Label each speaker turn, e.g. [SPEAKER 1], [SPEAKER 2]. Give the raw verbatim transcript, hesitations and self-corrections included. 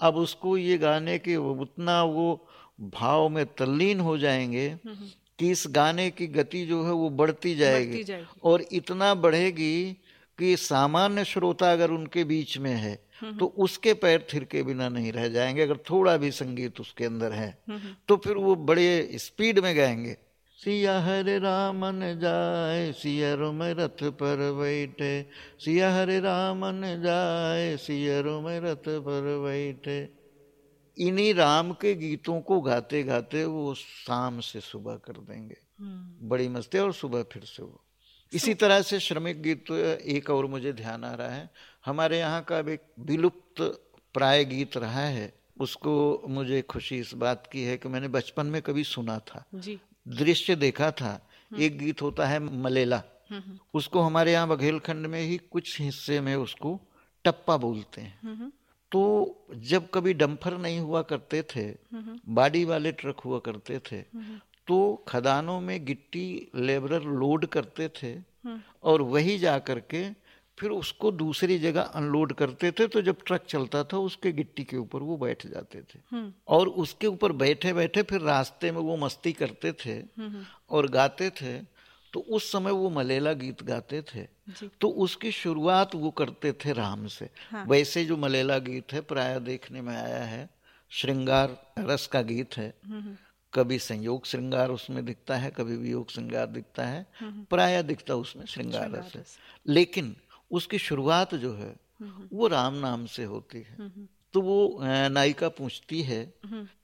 [SPEAKER 1] अब उसको ये गाने के उतना वो भाव में तल्लीन हो जाएंगे कि इस गाने की गति जो है वो बढ़ती जाएगी,
[SPEAKER 2] बढ़ती जाएगी।
[SPEAKER 1] और इतना बढ़ेगी कि सामान्य श्रोता अगर उनके बीच में है तो उसके पैर थिरके बिना नहीं रह जाएंगे, अगर थोड़ा भी संगीत उसके अंदर है तो फिर वो बड़े स्पीड में गाएंगे। सिया हरे रामन जाए सियरो में रथ पर बैठे, सिया हरे रामन जाए सियरो में रथ पर बैठे। इन्हीं राम के गीतों को गाते गाते वो शाम से सुबह कर देंगे, बड़ी मस्ती, और सुबह फिर से वो इसी तरह से श्रमिक गीत। एक और मुझे ध्यान आ रहा है, हमारे यहाँ का एक विलुप्त प्राय गीत रहा है, उसको मुझे खुशी इस बात की है कि मैंने बचपन में कभी सुना था
[SPEAKER 2] जी।
[SPEAKER 1] दृश्य देखा था। एक गीत होता है मलेला, उसको हमारे यहाँ बघेलखंड में ही कुछ हिस्से में उसको टप्पा बोलते हैं। तो जब कभी डंपर नहीं हुआ करते थे, बाडी वाले ट्रक हुआ करते थे, तो खदानों में गिट्टी लेबरर लोड करते थे और वही जा करके फिर उसको दूसरी जगह अनलोड करते थे। तो जब ट्रक चलता था उसके गिट्टी के ऊपर वो बैठ जाते थे और उसके ऊपर बैठे बैठे फिर रास्ते में वो मस्ती करते थे और गाते थे। तो उस समय वो मलेला गीत गाते थे। तो उसकी शुरुआत वो करते थे राम से। हाँ। वैसे जो मलेला गीत है प्राय देखने में आया है श्रृंगार रस का गीत है, कभी संयोग श्रृंगार उसमें दिखता है, कभी वियोग श्रृंगार दिखता है, प्राय दिखता उसमें श्रृंगार रस है, लेकिन उसकी शुरुआत जो है वो राम नाम से होती है। तो वो नायिका पूछती है